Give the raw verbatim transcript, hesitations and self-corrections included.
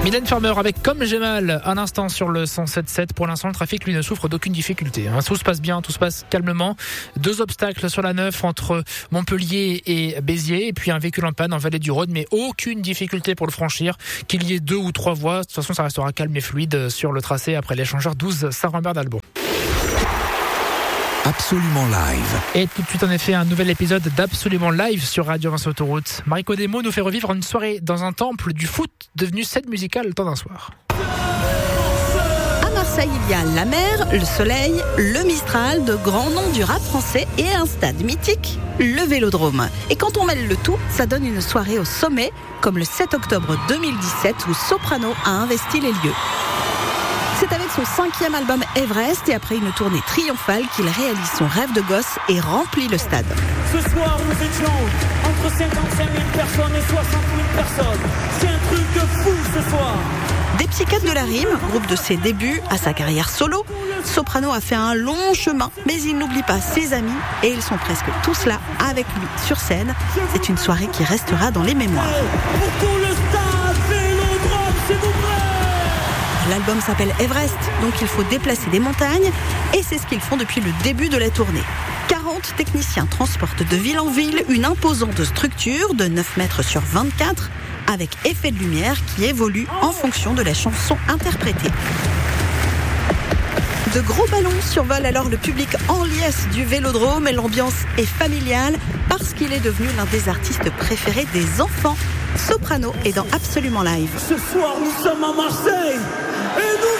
Mylène Farmer avec Comme j'ai mal un instant sur le cent sept sept. Pour l'instant, le trafic lui ne souffre d'aucune difficulté. Hein. Tout se passe bien, tout se passe calmement. Deux obstacles sur la neuf entre Montpellier et Béziers, et puis un véhicule en panne en vallée du Rhône, mais aucune difficulté pour le franchir. Qu'il y ait deux ou trois voies, de toute façon, ça restera calme et fluide sur le tracé après l'échangeur douze Saint-Rambert-d'Albon. Absolument live. Et tout de suite, en effet, un nouvel épisode d'Absolument live sur Radio Vinci Autoroute. Mariko Demo nous fait revivre une soirée dans un temple du foot devenu scène musicale le temps d'un soir. À Marseille, il y a la mer, le soleil, le Mistral, de grands noms du rap français et un stade mythique, le Vélodrome. Et quand on mêle le tout, ça donne une soirée au sommet, comme le sept octobre deux mille dix-sept où Soprano a investi les lieux. C'est avec son cinquième album Everest et après une tournée triomphale qu'il réalise son rêve de gosse et remplit le stade. Ce soir, nous étions entre cinquante-cinq mille personnes et soixante mille personnes. C'est un truc de fou ce soir. Des Psychiatres de la Rime, groupe de ses débuts à sa carrière solo, Soprano a fait un long chemin, mais il n'oublie pas ses amis et ils sont presque tous là avec lui sur scène. C'est une soirée qui restera dans les mémoires. Pour tout le stade, Vélodrome, s'il vous plaît. L'album s'appelle Everest, donc il faut déplacer des montagnes, et c'est ce qu'ils font depuis le début de la tournée. quarante techniciens transportent de ville en ville une imposante structure de neuf mètres sur vingt-quatre, avec effet de lumière qui évolue en fonction de la chanson interprétée. De gros ballons survolent alors le public en liesse du Vélodrome et l'ambiance est familiale parce qu'il est devenu l'un des artistes préférés des enfants. Soprano est dans Absolument Live. Ce soir, nous sommes à Marseille et nous